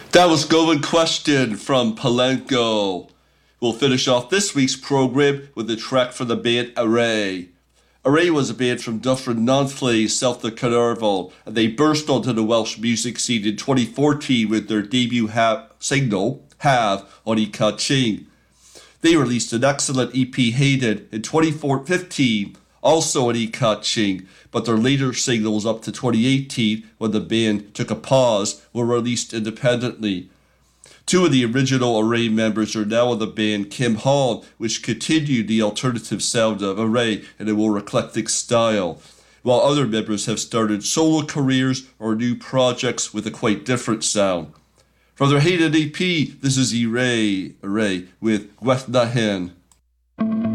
That was Going Question from Palenko. We'll finish off this week's program with a track from the band Array. Array was a band from Dufferin Nanthley, South of Carnarvon, and they burst onto the Welsh music scene in 2014 with their debut single, Have, on Ika Ching. They released an excellent EP, Hayden, in 2015, also on Ika Ching, but their later singles up to 2018, when the band took a pause, were released independently. Two of the original Array members are now in the band Kim Hall, which continued the alternative sound of Array in a more eclectic style, while other members have started solo careers or new projects with a quite different sound. From their Hayden EP, this is Array with Gweth na Hen.